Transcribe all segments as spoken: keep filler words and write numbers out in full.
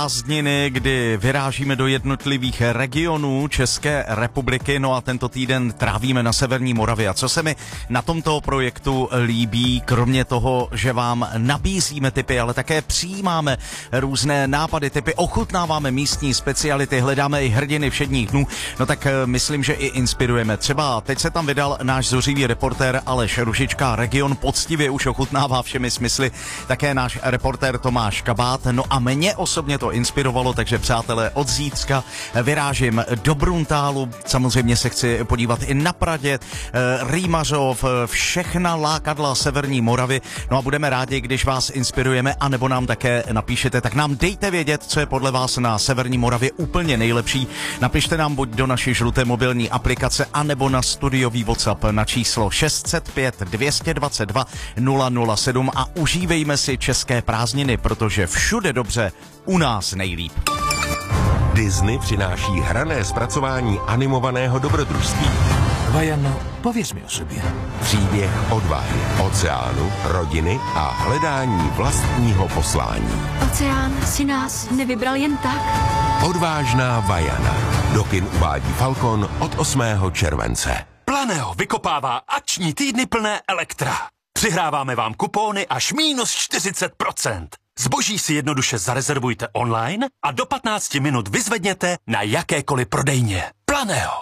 Prázdniny, kdy vyrážíme do jednotlivých regionů České republiky, no a tento týden trávíme na severní Moravě. A co se mi na tomto projektu líbí, kromě toho, že vám nabízíme tipy, ale také přijímáme různé nápady, tipy, ochutnáváme místní speciality, hledáme i hrdiny všedních dnů, no tak myslím, že i inspirujeme. Třeba teď se tam vydal náš zuřivý reportér Aleš Ružička, region poctivě už ochutnává všemi smysly, také náš reportér Tomáš Kabát, no a mě osobně to inspirovalo, takže přátelé, od zítřka vyrážím do Bruntálu, samozřejmě se chci podívat i na Pradě, Rýmařov, všechna lákadla severní Moravy, no a budeme rádi, když vás inspirujeme, anebo nám také napíšete, tak nám dejte vědět, co je podle vás na severní Moravě úplně nejlepší. Napište nám buď do naší žluté mobilní aplikace, anebo na studiový WhatsApp na číslo šest set pět dvě stě dvacet dva nula nula sedm a užívejme si české prázdniny, protože všude dobře, u nás nejlíp. Disney přináší hrané zpracování animovaného dobrodružství. Vajano, pověř mi o sobě. Příběh odvahy, oceánu, rodiny a hledání vlastního poslání. Oceán si nás nevybral jen tak. Odvážná Vajana. Do kin uvádí Falcon od osmého července. Planeo vykopává akční týdny plné elektra. Přihráváme vám kupóny až minus čtyřicet procent. Zboží si jednoduše zarezervujte online a do patnácti minut vyzvedněte na jakékoliv prodejně. Planeo.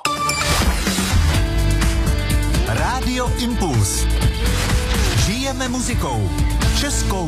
Rádio Impuls. Žijeme muzikou. Českou